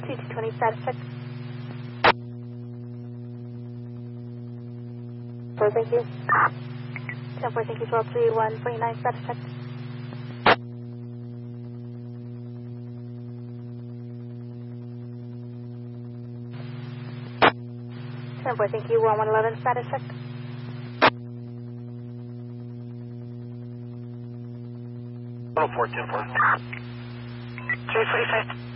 C220 status check. 4, thank you. 10-4, thank you. 12-3-1-29 status check. 10-4, thank you. 1111 status check. 104, 10-4. 345.